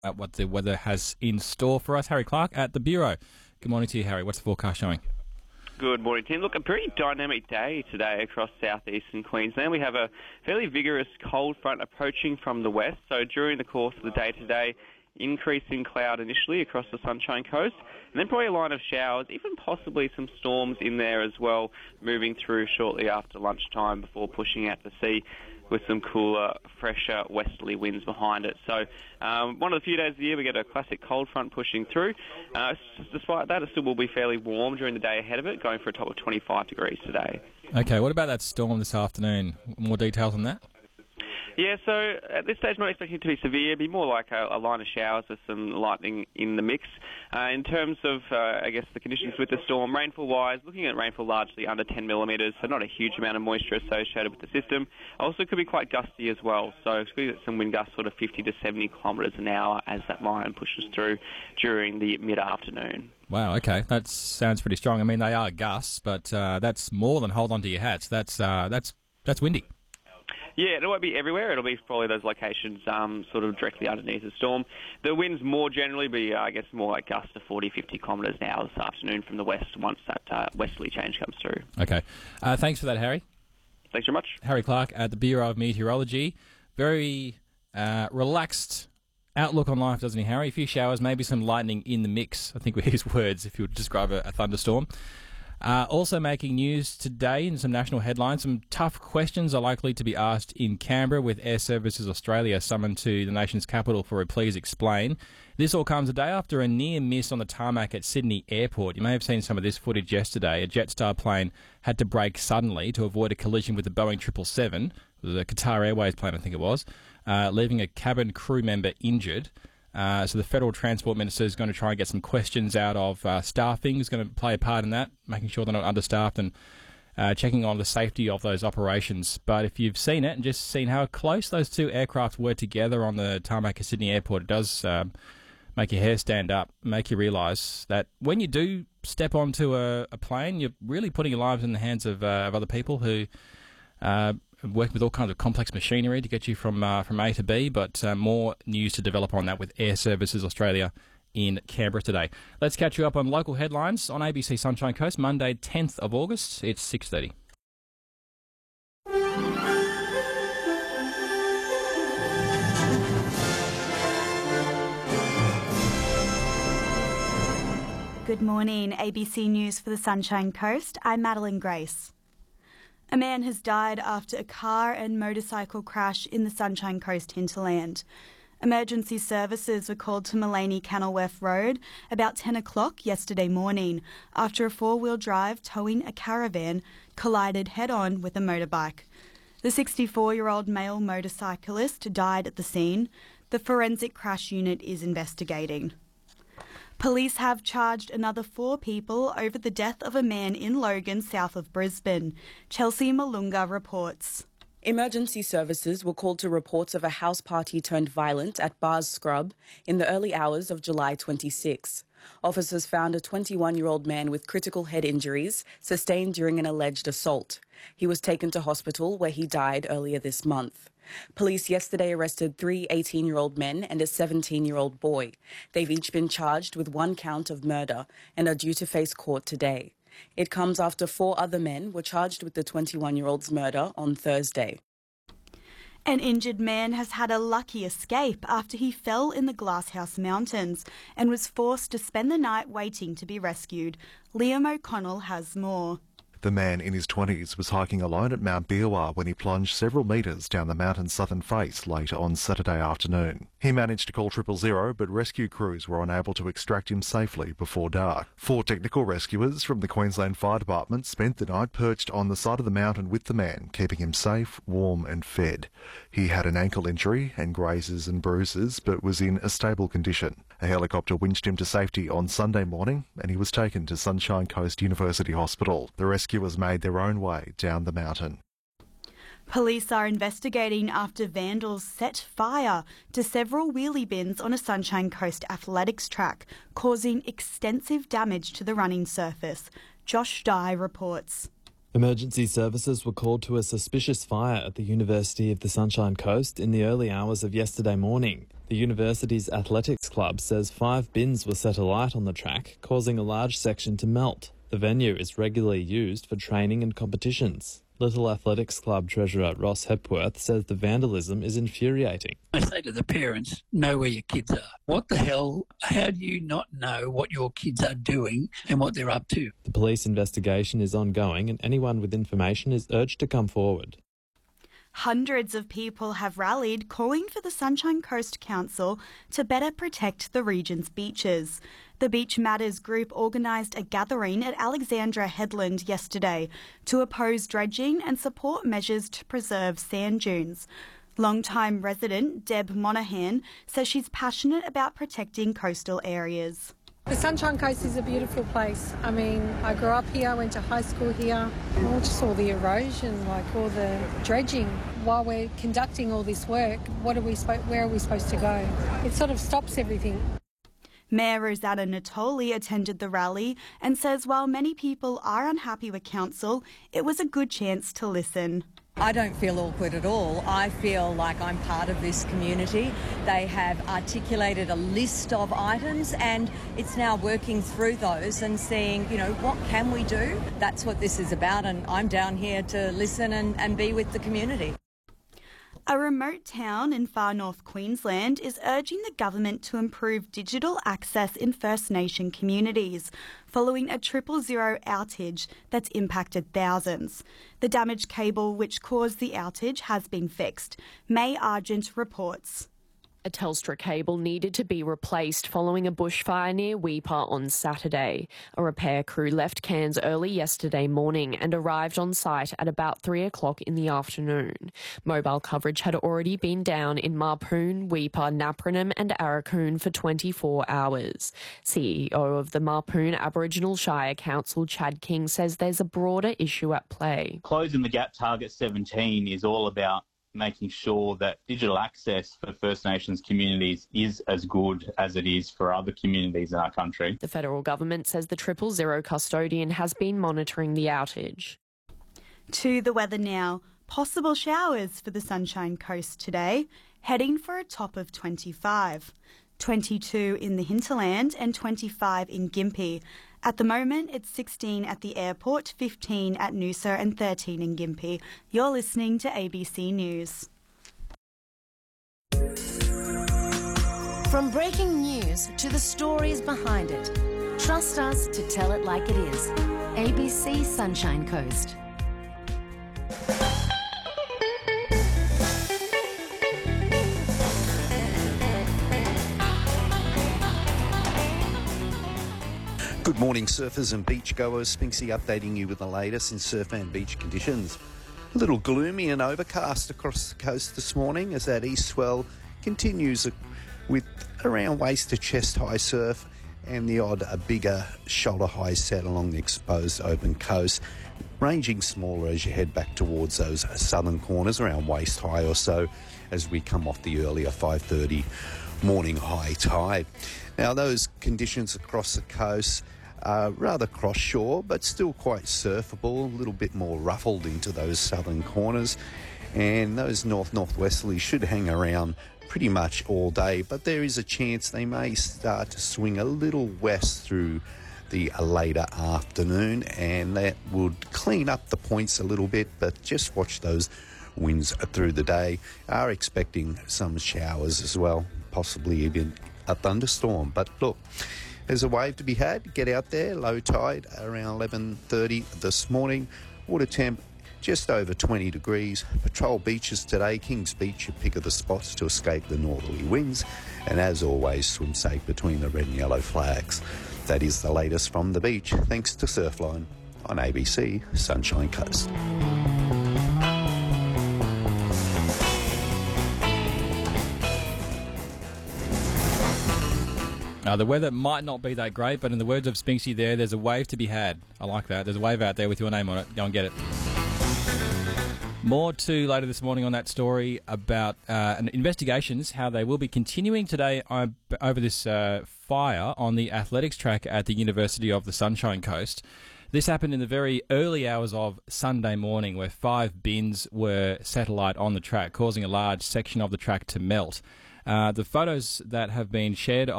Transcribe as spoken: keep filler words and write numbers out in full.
at what the weather has in store for us. Harry Clark at the Bureau. Good morning to you, Harry. What's the forecast showing? Good morning, Tim. Look, a pretty dynamic day today across southeastern Queensland. We have a fairly vigorous cold front approaching from the west. So during the course of the day today, increasing cloud initially across the Sunshine Coast, and then probably a line of showers, even possibly some storms in there as well, moving through shortly after lunchtime before pushing out to sea with some cooler, fresher westerly winds behind it. So um, one of the few days of the year we get a classic cold front pushing through. Uh, despite that, it still will be fairly warm during the day ahead of it, going for a top of twenty-five degrees today. Okay, what about that storm this afternoon? More details on that? Yeah, so at this stage, not expecting it to be severe. It'd be more like a, a line of showers with some lightning in the mix. Uh, in terms of, uh, I guess, the conditions with the storm, rainfall-wise, looking at rainfall largely under ten millimetres, so not a huge amount of moisture associated with the system. Also could be quite gusty as well, so we get some wind gusts sort of fifty to seventy kilometres an hour as that line pushes through during the mid-afternoon. Wow, okay, that sounds pretty strong. I mean, they are gusts, but uh, that's more than hold on to your hats. That's uh, that's that's windy. Yeah, it won't be everywhere. It'll be probably those locations um, sort of directly underneath the storm. The winds more generally be, uh, I guess, more like gusts of forty, fifty kilometres an hour this afternoon from the west once that uh, westerly change comes through. Okay. Uh, thanks for that, Harry. Thanks very much. Harry Clark at the Bureau of Meteorology. Very uh, relaxed outlook on life, doesn't he, Harry? A few showers, maybe some lightning in the mix. I think were his words if you would describe a, a thunderstorm. Uh, also making news today in some national headlines, some tough questions are likely to be asked in Canberra with Air Services Australia summoned to the nation's capital for a Please Explain. This all comes a day after a near miss on the tarmac at Sydney Airport. You may have seen some of this footage yesterday. A Jetstar plane had to brake suddenly to avoid a collision with the Boeing triple seven, it was a Qatar Airways plane I think it was, uh, leaving a cabin crew member injured. Uh, so the Federal Transport Minister is going to try and get some questions out of uh, staffing, is going to play a part in that, making sure they're not understaffed and uh, checking on the safety of those operations. But if you've seen it and just seen how close those two aircraft were together on the tarmac at Sydney Airport, it does um, make your hair stand up, make you realise that when you do step onto a, a plane, you're really putting your lives in the hands of, uh, of other people who uh, working with all kinds of complex machinery to get you from uh, from A to B, but uh, more news to develop on that with Air Services Australia in Canberra today. Let's catch you up on local headlines on A B C Sunshine Coast, Monday tenth of August. It's six thirty. Good morning, A B C News for the Sunshine Coast. I'm Madeline Grace. A man has died after a car and motorcycle crash in the Sunshine Coast hinterland. Emergency services were called to Mullaney Kenilworth Road about ten o'clock yesterday morning after a four-wheel drive towing a caravan collided head-on with a motorbike. The sixty-four-year-old male motorcyclist died at the scene. The forensic crash unit is investigating. Police have charged another four people over the death of a man in Logan, south of Brisbane. Chelsea Malunga reports. Emergency services were called to reports of a house party turned violent at Bars Scrub in the early hours of July twenty-sixth. Officers found a twenty-one-year-old man with critical head injuries sustained during an alleged assault. He was taken to hospital where he died earlier this month. Police yesterday arrested three eighteen-year-old men and a seventeen-year-old boy. They've each been charged with one count of murder and are due to face court today. It comes after four other men were charged with the twenty-one-year-old's murder on Thursday. An injured man has had a lucky escape after he fell in the Glasshouse Mountains and was forced to spend the night waiting to be rescued. Liam O'Connell has more. The man in his twenties was hiking alone at Mount Biawar when he plunged several metres down the mountain's southern face late on Saturday afternoon. He managed to call triple zero, but rescue crews were unable to extract him safely before dark. Four technical rescuers from the Queensland Fire Department spent the night perched on the side of the mountain with the man, keeping him safe, warm and fed. He had an ankle injury and grazes and bruises, but was in a stable condition. A helicopter winched him to safety on Sunday morning and he was taken to Sunshine Coast University Hospital. The rescuers made their own way down the mountain. Police are investigating after vandals set fire to several wheelie bins on a Sunshine Coast athletics track, causing extensive damage to the running surface. Josh Dye reports. Emergency services were called to a suspicious fire at the University of the Sunshine Coast in the early hours of yesterday morning. The university's athletics club says five bins were set alight on the track, causing a large section to melt. The venue is regularly used for training and competitions. Little Athletics Club treasurer Ross Hepworth says the vandalism is infuriating. I say to the parents, know where your kids are. What the hell, how do you not know what your kids are doing and what they're up to? The police investigation is ongoing and anyone with information is urged to come forward. Hundreds of people have rallied calling for the Sunshine Coast Council to better protect the region's beaches. The Beach Matters group organised a gathering at Alexandra Headland yesterday to oppose dredging and support measures to preserve sand dunes. Long-time resident Deb Monaghan says she's passionate about protecting coastal areas. The Sunshine Coast is a beautiful place. I mean, I grew up here, went to high school here. Well, just all the erosion, like all the dredging. While we're conducting all this work, what are we spo- where are we supposed to go? It sort of stops everything. Mayor Rosanna Natoli attended the rally and says while many people are unhappy with council, it was a good chance to listen. I don't feel awkward at all. I feel like I'm part of this community. They have articulated a list of items and it's now working through those and seeing, you know, what can we do? That's what this is about, and I'm down here to listen and, and be with the community. A remote town in far north Queensland is urging the government to improve digital access in First Nation communities following a triple zero outage that's impacted thousands. The damaged cable which caused the outage has been fixed. May Argent reports. A Telstra cable needed to be replaced following a bushfire near Weipa on Saturday. A repair crew left Cairns early yesterday morning and arrived on site at about three o'clock in the afternoon. Mobile coverage had already been down in Marpoon, Weipa, Napranum and Arakoon for twenty-four hours. C E O of the Marpoon Aboriginal Shire Council, Chad King, says there's a broader issue at play. Closing the gap target seventeen is all about making sure that digital access for First Nations communities is as good as it is for other communities in our country. The federal government says the triple zero custodian has been monitoring the outage. To the weather now. Possible showers for the Sunshine Coast today, heading for a top of twenty-five. twenty-two in the hinterland and twenty-five in Gympie. At the moment, it's sixteen at the airport, fifteen at Noosa and thirteen in Gympie. You're listening to A B C News. From breaking news to the stories behind it, trust us to tell it like it is. A B C Sunshine Coast. Good morning, surfers and beachgoers. Spinksy updating you with the latest in surf and beach conditions. A little gloomy and overcast across the coast this morning as that east swell continues with around waist to chest high surf and the odd a bigger shoulder high set along the exposed open coast, ranging smaller as you head back towards those southern corners around waist high or so as we come off the earlier five thirty morning high tide. Now, those conditions across the coast are rather cross-shore, but still quite surfable, a little bit more ruffled into those southern corners, and those north-northwesterlies should hang around pretty much all day, but there is a chance they may start to swing a little west through the later afternoon, and that would clean up the points a little bit, but just watch those winds through the day. Are expecting some showers as well, possibly even a thunderstorm. But look, there's a wave to be had. Get out there. Low tide around eleven thirty this morning. Water temp just over twenty degrees. Patrol beaches today. Kings Beach, your pick of the spots to escape the northerly winds. And as always, swim safe between the red and yellow flags. That is the latest from the beach. Thanks to Surfline on A B C Sunshine Coast. Uh, the weather might not be that great, but in the words of Spinksy there, there's a wave to be had. I like that. There's a wave out there with your name on it. Go and get it. More to later this morning on that story about uh, investigations, how they will be continuing today uh, over this uh, fire on the athletics track at the University of the Sunshine Coast. This happened in the very early hours of Sunday morning, where five bins were set alight on the track, causing a large section of the track to melt. Uh, the photos that have been shared